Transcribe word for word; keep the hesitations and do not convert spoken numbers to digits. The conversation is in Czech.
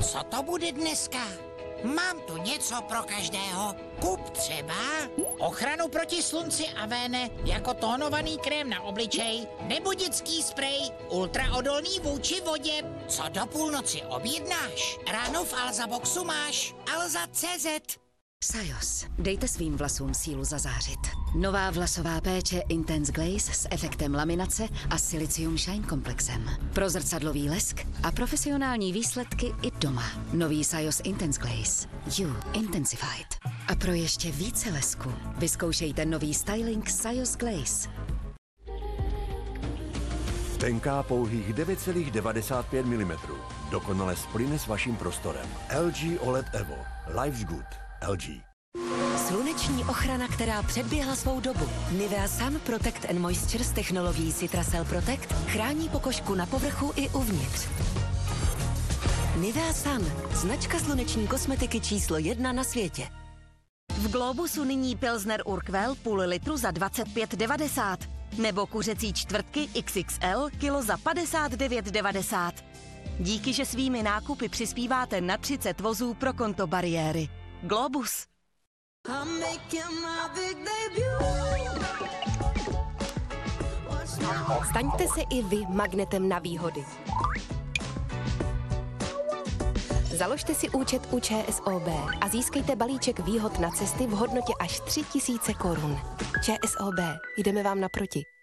Co to bude dneska? Mám tu něco pro každého. Kup třeba ochranu proti slunci Avene jako tónovaný krém na obličej nebo dětský sprej ultraodolný vůči vodě. Co do půlnoci objednáš? Ráno v Alza Boxu máš Alza tečka cé zet. Sajos. Dejte svým vlasům sílu zazářit. Nová vlasová péče Intense Glaze s efektem laminace a Silicium Shine komplexem. Pro zrcadlový lesk a profesionální výsledky i doma. Nový Sajos Intense Glaze. You Intensified. A pro ještě více lesku vyzkoušejte nový styling Sajos Glaze. Tenká pouhých devět celá devadesát pět milimetrů. Dokonale splyne s vaším prostorem. L G O L E D Evo. Life's good. L G. Sluneční ochrana, která předběhla svou dobu. Nivea Sun Protect and Moisture s technologií Citracel Protect chrání pokožku na povrchu i uvnitř. Nivea Sun, značka sluneční kosmetiky číslo jedna na světě. V Globusu nyní Pilsner Urquell půl litru za dvacet pět devadesát. Nebo kuřecí čtvrtky X X L kilo za padesát devět devadesát. Díky, že svými nákupy přispíváte na třicet vozů pro konto bariéry. Globus. Staňte se i vy magnetem na výhody. Založte si účet u ČSOB a získejte balíček výhod na cesty v hodnotě až tři tisíce korun. ČSOB, jdeme vám naproti.